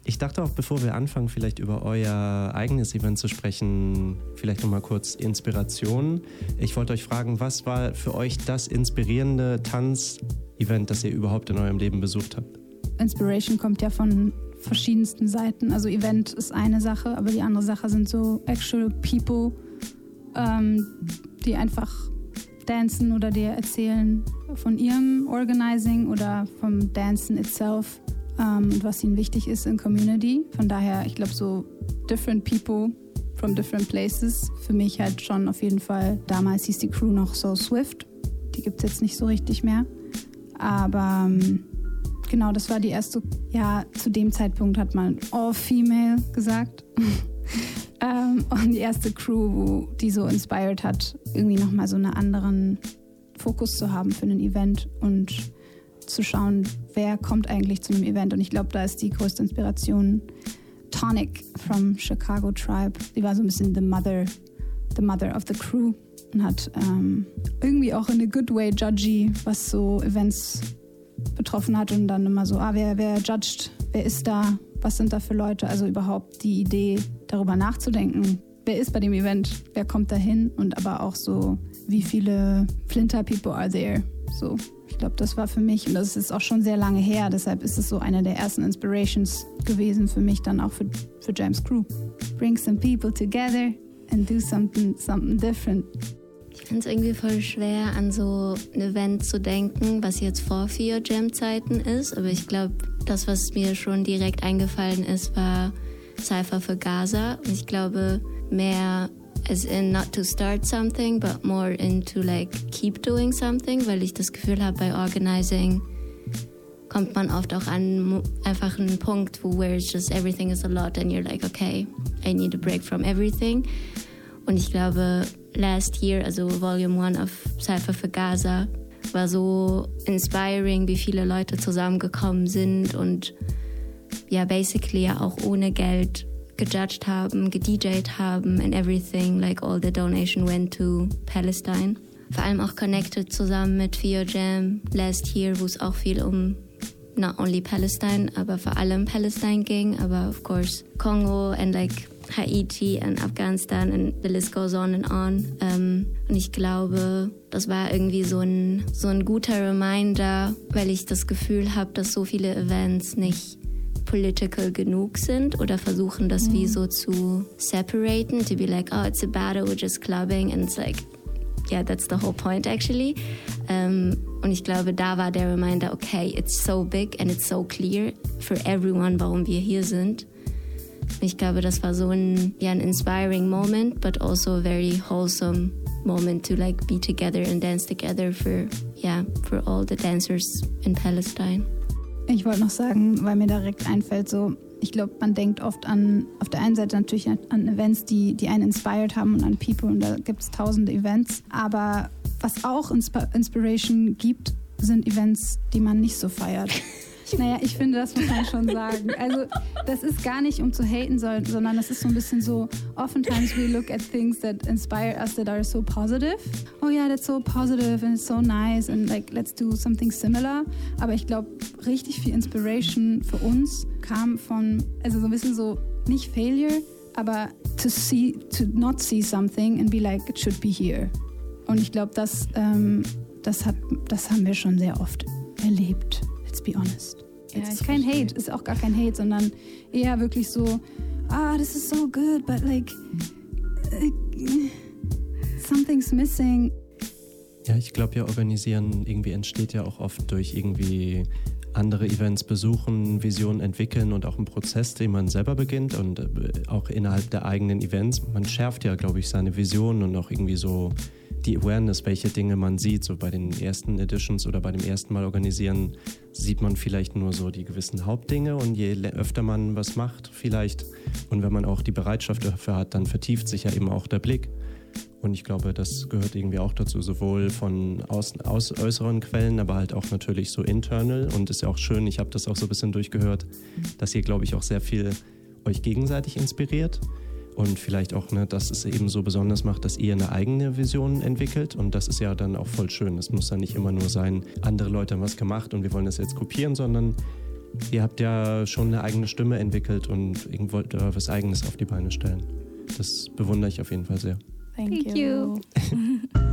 Ich dachte auch, bevor wir anfangen, vielleicht über euer eigenes Event zu sprechen, vielleicht nochmal kurz Inspiration. Ich wollte euch fragen, was war für euch das inspirierende Tanzevent, das ihr überhaupt in eurem Leben besucht habt? Inspiration kommt ja von verschiedensten Seiten. Also Event ist eine Sache, aber die andere Sache sind so actual people, die einfach dancen oder dir erzählen von ihrem Organizing oder vom Dancen itself und was ihnen wichtig ist in Community. Von daher, ich glaube, so different people from different places. Für mich halt schon auf jeden Fall, damals hieß die Crew noch So Swift. Die gibt es jetzt nicht so richtig mehr. Aber genau, das war die erste, ja, zu dem Zeitpunkt hat man all-female gesagt. Und die erste Crew, die so inspired hat, irgendwie nochmal so einen anderen Fokus zu haben für ein Event und zu schauen, wer kommt eigentlich zu einem Event. Und ich glaube, da ist die größte Inspiration Tonic from Chicago Tribe. Die war so ein bisschen the mother of the crew und hat irgendwie auch in a good way judgy, was so Events betroffen hat und dann immer so, wer judged, wer ist da, was sind da für Leute, also überhaupt die Idee, darüber nachzudenken, wer ist bei dem Event, wer kommt da hin und aber auch so, wie viele Flinter-People are there, so. Ich glaube, das war für mich, und das ist auch schon sehr lange her, deshalb ist es so eine der ersten Inspirations gewesen für mich, dann auch für James Crew. Bring some people together and do something different. Ich finde es irgendwie voll schwer, an so ein Event zu denken, was jetzt vor 4 Jam-Zeiten ist. Aber ich glaube, das, was mir schon direkt eingefallen ist, war Cypher für Gaza. Und ich glaube, mehr as in not to start something, but more into like keep doing something, weil ich das Gefühl habe, bei Organizing kommt man oft auch an einfach einen Punkt, where it's just everything is a lot and you're like, okay, I need a break from everything. Und ich glaube, last year, also Volume 1 of Cypher für Gaza, war so inspiring, wie viele Leute zusammengekommen sind und ja, basically ja auch ohne Geld gejudged haben, gedjed haben and everything, like all the donation went to Palestine. Vor allem auch connected zusammen mit Fio Jam last year, wo es auch viel um not only Palestine, aber vor allem Palestine ging, aber of course Kongo and like Haiti and Afghanistan and the list goes on and on. Und ich glaube, das war irgendwie so ein guter Reminder, weil ich das Gefühl habe, dass so viele Events nicht political genug sind oder versuchen das wie so zu separaten, to be like, oh, it's a battle, we're just clubbing, and it's like, yeah, that's the whole point actually. Und ich glaube, da war der Reminder, okay, it's so big and it's so clear for everyone, warum wir hier sind. Ich glaube, das war so ein inspiring moment, but also a very wholesome moment to like be together and dance together for all the dancers in Palestine. Ich wollte noch sagen, weil mir direkt einfällt, so, ich glaube, man denkt oft auf der einen Seite natürlich an Events, die einen inspired haben und an People, und da gibt es tausende Events. Aber was auch Inspiration gibt, sind Events, die man nicht so feiert. Naja, ich finde, das muss man schon sagen. Also das ist gar nicht, um zu haten, sondern das ist so ein bisschen so, oftentimes we look at things that inspire us that are so positive. Oh yeah, that's so positive and it's so nice and like, let's do something similar. Aber ich glaube, richtig viel Inspiration für uns kam von, also so ein bisschen so, nicht Failure, aber to not see something and be like, it should be here. Und ich glaube, das haben wir schon sehr oft erlebt. Let's be honest. Ja, ist kein Hate, ist auch gar kein Hate, sondern eher wirklich so, this is so good, but like, something's missing. Ja, ich glaube ja, Organisieren irgendwie entsteht ja auch oft durch irgendwie andere Events besuchen, Visionen entwickeln und auch einen Prozess, den man selber beginnt und auch innerhalb der eigenen Events. Man schärft ja, glaube ich, seine Visionen und auch irgendwie so die Awareness, welche Dinge man sieht. So bei den ersten Editions oder bei dem ersten Mal organisieren sieht man vielleicht nur so die gewissen Hauptdinge, und je öfter man was macht vielleicht und wenn man auch die Bereitschaft dafür hat, dann vertieft sich ja eben auch der Blick. Und ich glaube, das gehört irgendwie auch dazu, sowohl von äußeren Quellen, aber halt auch natürlich so internal. Und ist ja auch schön, ich habe das auch so ein bisschen durchgehört, dass ihr, glaube ich, auch sehr viel euch gegenseitig inspiriert. Und vielleicht auch, dass es eben so besonders macht, dass ihr eine eigene Vision entwickelt. Und das ist ja dann auch voll schön. Es muss dann nicht immer nur sein, andere Leute haben was gemacht und wir wollen das jetzt kopieren, sondern ihr habt ja schon eine eigene Stimme entwickelt und wollt was Eigenes auf die Beine stellen. Das bewundere ich auf jeden Fall sehr. Thank you.